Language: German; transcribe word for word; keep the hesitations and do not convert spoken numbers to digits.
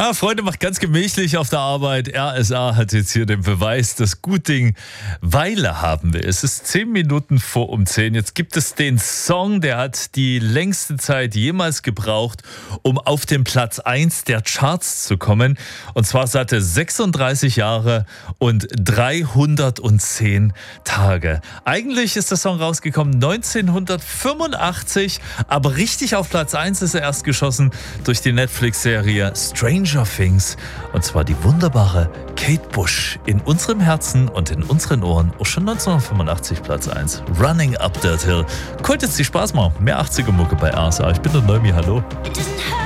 Ah, Freunde, macht ganz gemächlich auf der Arbeit. R S A hat jetzt hier den Beweis, dass Gutding Weile haben will. Es ist zehn Minuten vor um zehn. Jetzt gibt es den Song, der hat die längste Zeit jemals gebraucht, um auf den Platz eins der Charts zu kommen. Und zwar satte sechsunddreißig Jahre und dreihundertzehn Tage. Eigentlich ist der Song rausgekommen neunzehnhundertfünfundachtzig, aber richtig auf Platz eins ist er erst geschossen durch die Netflix-Serie Stranger Things. Und zwar die wunderbare Kate Bush in unserem Herzen und in unseren Ohren. Auch schon neunzehnhundertfünfundachtzig Platz eins. Running Up That Hill. Könnte jetzt die Spaß machen. Mehr achtziger-Mucke bei R S A. Ich bin der Neumi, hallo.